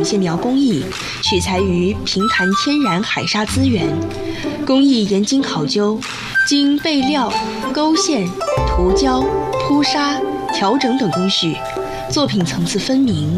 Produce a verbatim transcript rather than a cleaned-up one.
线描工艺取材于平潭天然海沙资源，工艺严经考究，经备料、勾线、涂胶、铺砂、调整等工序，作品层次分明，